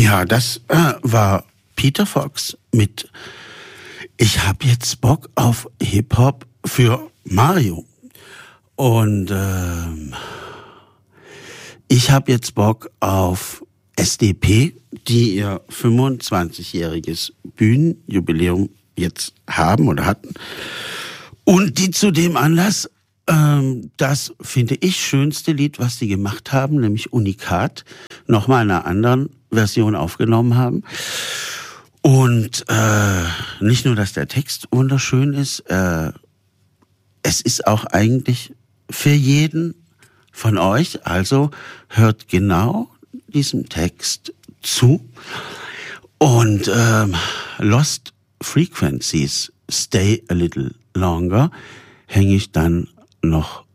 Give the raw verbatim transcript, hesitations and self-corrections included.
Ja, das äh, war Peter Fox mit Ich hab jetzt Bock auf Hip-Hop für Mario. Und ähm, ich hab jetzt Bock auf S D P, die ihr fünfundzwanzigjähriges Bühnenjubiläum jetzt haben oder hatten. Und die zu dem Anlass ähm, das, finde ich, schönste Lied, was sie gemacht haben, nämlich Unikat, nochmal in einer anderen Version aufgenommen haben. Und äh, nicht nur, dass der Text wunderschön ist, äh, es ist auch eigentlich für jeden von euch, also hört genau diesem Text zu. Und ähm, Lost Frequencies, Stay a Little Longer, hänge ich dann noch